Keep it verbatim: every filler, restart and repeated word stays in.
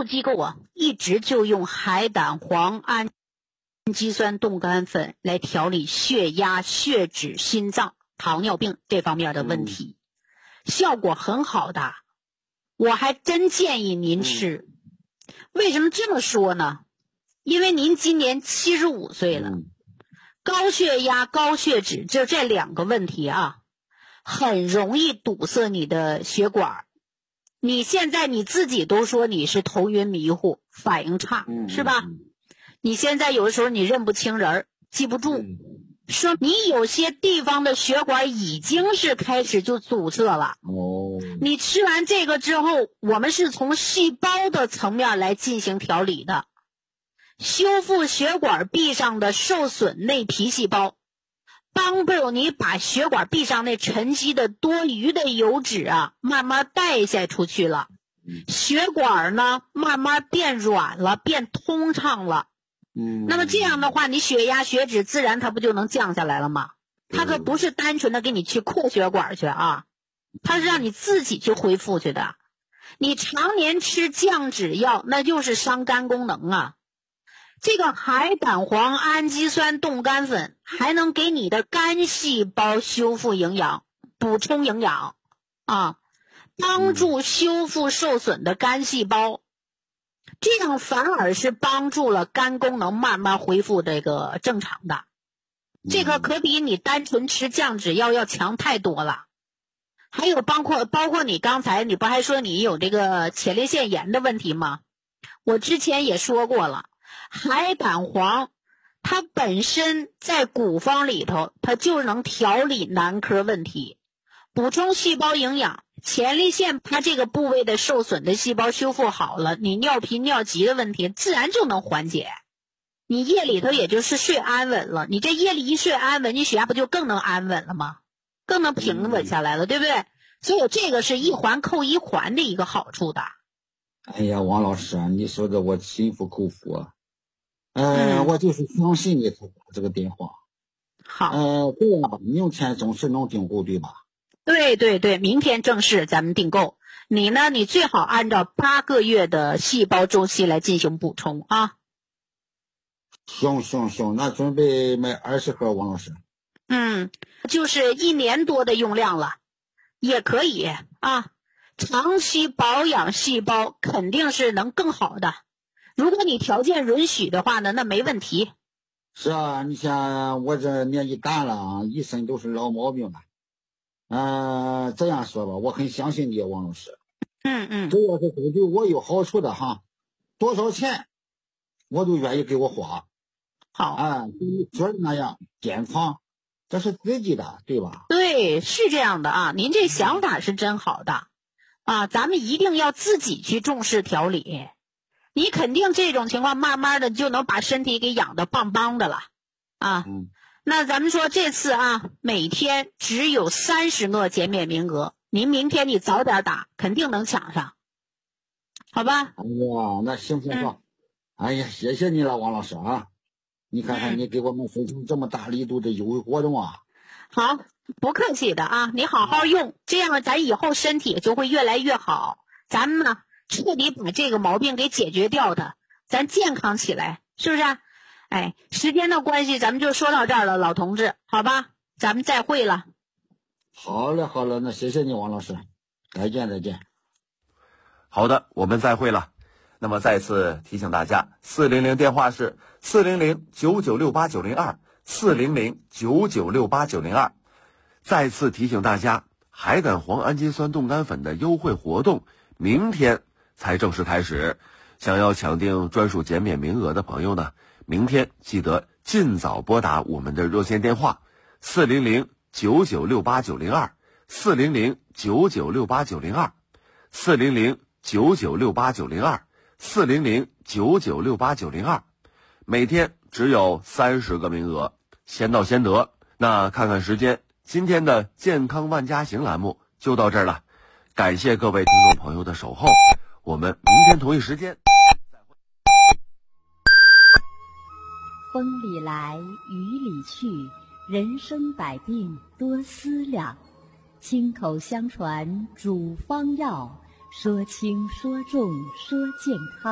护机构啊，一直就用海胆黄氨基酸冻干粉来调理血压、血脂、心脏、糖尿病这方面的问题，嗯、效果很好的。我还真建议您吃。嗯、为什么这么说呢？因为您今年七十五岁了，嗯、高血压、高血脂就这两个问题啊，很容易堵塞你的血管。你现在你自己都说你是头晕迷糊，反应差，嗯、是吧？你现在有的时候你认不清人，记不住，嗯、说你有些地方的血管已经是开始就阻塞了。哦，你吃完这个之后，我们是从细胞的层面来进行调理的，修复血管壁上的受损内皮细胞，帮助你把血管壁上那沉积的多余的油脂啊，慢慢代谢出去了，血管呢慢慢变软了，变通畅了。嗯，那么这样的话，你血压、血脂自然它不就能降下来了吗？它可不是单纯的给你去扩血管去啊，它是让你自己去恢复去的。你常年吃降脂药，那就是伤肝功能啊。这个海胆黄氨基酸冻干粉还能给你的肝细胞修复营养，补充营养啊，帮助修复受损的肝细胞。这样反而是帮助了肝功能慢慢恢复这个正常的，这个可比你单纯吃降脂药要强太多了。还有包括包括你刚才你不还说你有这个前列腺炎的问题吗？我之前也说过了，海胆黄它本身在古方里头，它就能调理男科问题，补充细胞营养。前列腺它这个部位的受损的细胞修复好了，你尿频尿急的问题自然就能缓解，你夜里头也就是睡安稳了，你这夜里一睡安稳，你血压不就更能安稳了吗？更能平稳下来了，对不对？所以这个是一环扣一环的一个好处的。 哎呀，王老师啊，你说的我心服口服啊。呃、嗯，我就是相信你这个电话。 好。 呃，这样吧，明天总是能订购对吧？ 对对对，明天正式咱们订购。你呢，你最好按照八个月的细胞周期来进行补充啊。 行行行，那准备买二十盒，王老师。 嗯，就是一年多的用量了，也可以啊。长期保养细胞肯定是能更好的，如果你条件允许的话呢，那没问题。 是啊，你像我这年纪大了啊，一身都是老毛病了。嗯、呃，这样说吧，我很相信你，王老师。 嗯嗯， 只要是对对我有好处的哈，多少钱我都愿意给我花。 好啊，就你说的那样健康，这是自己的，对吧？ 对，是这样的啊，您这想法是真好的啊，咱们一定要自己去重视调理。你肯定这种情况，慢慢的就能把身体给养得棒棒的了啊。嗯，那咱们说这次啊，每天只有三十个减免名额，您明天你早点打，肯定能抢上，好吧？ 哎呀，那行行行，嗯、哎呀，谢谢你了，王老师啊！你看看你给我们分成这么大力度的优惠活动啊！ 好，不客气的啊，你好好用，这样咱以后身体就会越来越好。咱们呢，彻底把这个毛病给解决掉的，咱健康起来，是不是？哎，时间的关系，咱们就说到这儿了，老同志，好吧？咱们再会了。 好嘞，好嘞，那谢谢你，王老师，再见，再见。 好的，我们再会了。那么再次提醒大家，四零零电话是四零零九九六八九零二，四零零九九六八九零二。再次提醒大家，海胆黄氨基酸冻干粉的优惠活动明天才正式开始。想要抢订专属减免名额的朋友呢，明天记得尽早拨打我们的热线电话四零零九九六八九零二，四零零九九六八九零二，四零零九九六八九零二，四零零九九六八九零二。每天只有三十个名额，先到先得。那看看时间，今天的健康万家行栏目就到这儿了，感谢各位听众朋友的守候，我们明天同一时间再会。 风里来雨里去，人生百病多思量，亲口相传主方药，说轻说重说健康。